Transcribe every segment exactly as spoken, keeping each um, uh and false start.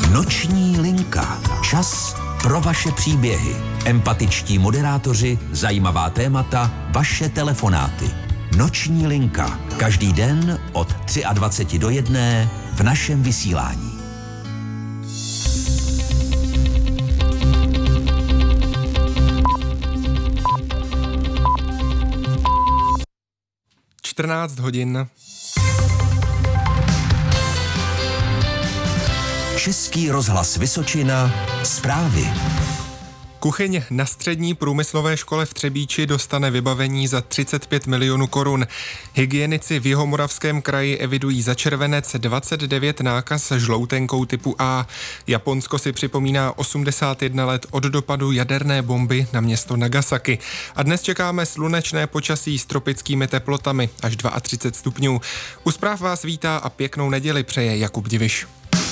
Noční linka. Čas pro vaše příběhy. Empatičtí moderátoři, zajímavá témata, vaše telefonáty. Noční linka. Každý den od dvacet tři do jedné v našem vysílání. čtrnáct hodin. Český rozhlas Vysočina. Zprávy. Kuchyň na střední průmyslové škole v Třebíči dostane vybavení za třicet pět milionů korun. Hygienici v Jihomoravském kraji evidují za červenec dvacet devět nákaz žloutenkou typu A. Japonsko si připomíná osmdesát jedna let od dopadu jaderné bomby na město Nagasaki. A dnes čekáme slunečné počasí s tropickými teplotami až třicet dva stupňů. U zpráv vás vítá a pěknou neděli přeje Jakub Diviš.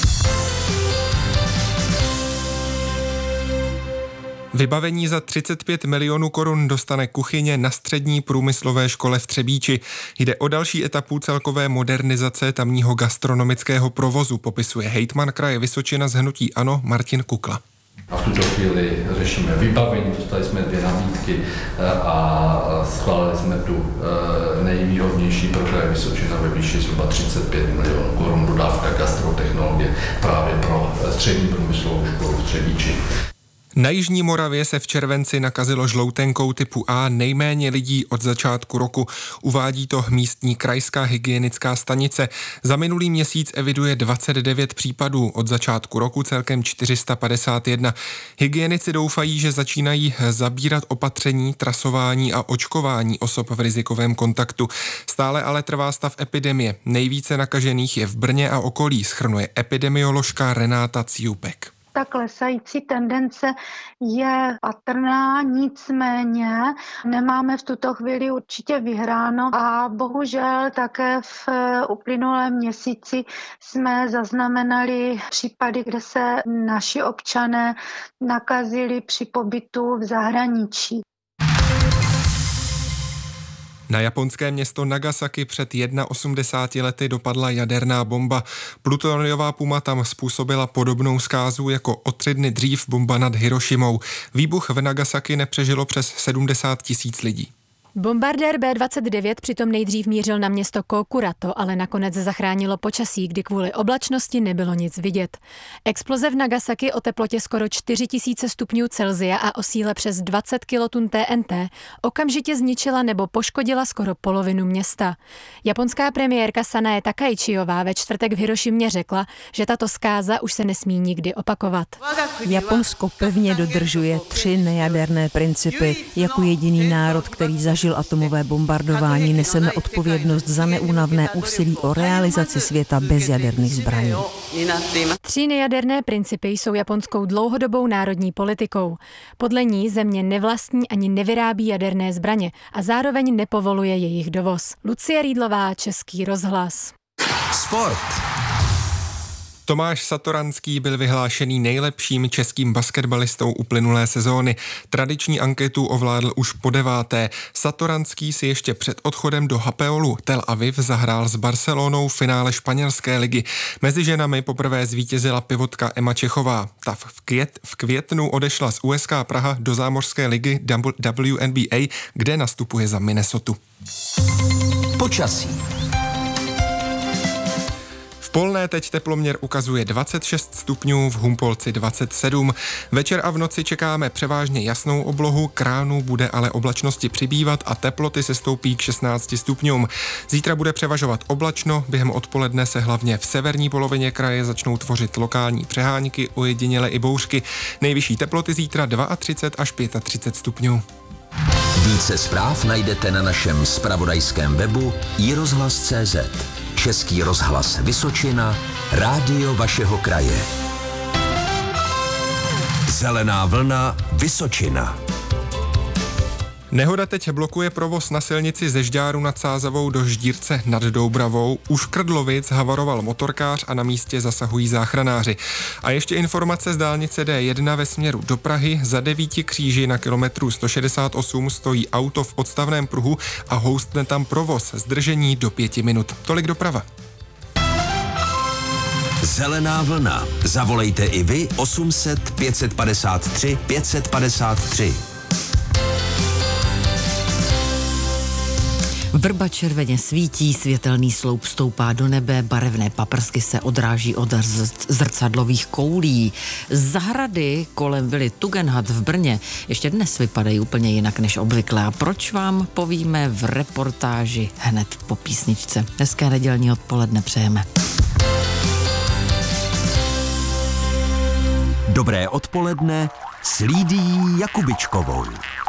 Vybavení za třicet pět milionů korun dostane kuchyně na střední průmyslové škole v Třebíči. Jde o další etapu celkové modernizace tamního gastronomického provozu, popisuje hejtman kraje Vysočina z hnutí ANO Martin Kukla. A v tuto chvíli řešíme vybavení, dostali jsme dvě nabídky a schválili jsme tu nejvýhodnější pro kraj Vysočina ve výši zhruba třicet pět milionů korun dodávka gastrotechnologie právě pro střední průmyslovou školu v Třebíči. Na Jižní Moravě se v červenci nakazilo žloutenkou typu A nejméně lidí od začátku roku. Uvádí to místní krajská hygienická stanice. Za minulý měsíc eviduje dvacet devět případů, od začátku roku celkem čtyři sta padesát jedna. Hygienici doufají, že začínají zabírat opatření, trasování a očkování osob v rizikovém kontaktu. Stále ale trvá stav epidemie. Nejvíce nakažených je v Brně a okolí, shrnuje epidemioložka Renáta Ciupek. Ta klesající tendence je patrná, nicméně nemáme v tuto chvíli určitě vyhráno a bohužel také v uplynulém měsíci jsme zaznamenali případy, kde se naši občané nakazili při pobytu v zahraničí. Na japonské město Nagasaki před osmdesáti jedna lety dopadla jaderná bomba. Plutoniová puma tam způsobila podobnou zkázu jako o tři dny dřív bomba nad Hirošimou. Výbuch v Nagasaki nepřežilo přes sedmdesát tisíc lidí. Bombardér bé dvacet devět přitom nejdřív mířil na město Kokurato, ale nakonec zachránilo počasí, kdy kvůli oblačnosti nebylo nic vidět. Exploze v Nagasaki o teplotě skoro čtyři tisíce stupňů Celsia a o síle přes dvacet kilotun té en té okamžitě zničila nebo poškodila skoro polovinu města. Japonská premiérka Sanae Takaichiová ve čtvrtek v Hirošimě řekla, že tato zkáza už se nesmí nikdy opakovat. Japonsko pevně dodržuje tři nejaderné principy. Jako jediný národ, který zažil atomové bombardování, neseme odpovědnost za neúnavné úsilí o realizaci světa bez jaderných zbraní. Tři nejaderné principy jsou japonskou dlouhodobou národní politikou. Podle ní země nevlastní ani nevyrábí jaderné zbraně a zároveň nepovoluje jejich dovoz. Lucie Rýdlová, Český rozhlas. Sport. Tomáš Satoranský byl vyhlášený nejlepším českým basketbalistou uplynulé sezóny. Tradiční anketu ovládl už po deváté. Satoranský si ještě před odchodem do Hapoelu Tel Aviv zahrál s Barcelonou v finále španělské ligy. Mezi ženami poprvé zvítězila pivotka Emma Čechová. Ta v, květ, v květnu odešla z U S K Praha do zámořské ligy W N B A, kde nastupuje za Minnesotu. Počasí. V Polné teď teploměr ukazuje dvacet šest stupňů, v Humpolci dvacet sedm. Večer a v noci čekáme převážně jasnou oblohu, k ránu bude ale oblačnosti přibývat a teploty se stoupí k šestnácti stupňům. Zítra bude převažovat oblačno, během odpoledne se hlavně v severní polovině kraje začnou tvořit lokální přehánky, ojediněle i bouřky. Nejvyšší teploty zítra třicet dva až třicet pět stupňů. Více zpráv najdete na našem zpravodajském webu i rozhlas tečka cé zet. Český rozhlas Vysočina, rádio vašeho kraje. Zelená vlna Vysočina. Nehoda teď blokuje provoz na silnici ze Žďáru nad Sázavou do Ždírce nad Doubravou. U Škrdlovic havaroval motorkář a na místě zasahují záchranáři. A ještě informace z dálnice D jedna ve směru do Prahy. Za devíti kříži na kilometru sto šedesát osm stojí auto v odstavném pruhu a houstne tam provoz. Zdržení do pěti minut. Tolik doprava. Zelená vlna. Zavolejte i vy osm set pět padesát tři pět padesát tři. Vrba červeně svítí, světelný sloup stoupá do nebe, barevné paprsky se odráží od zrcadlových koulí. Zahrady kolem vily Tugendhat v Brně ještě dnes vypadají úplně jinak než obvykle. A proč vám povíme v reportáži hned po písničce. Hezké nedělní odpoledne přejeme. Dobré odpoledne s Lídií Jakubičkovou.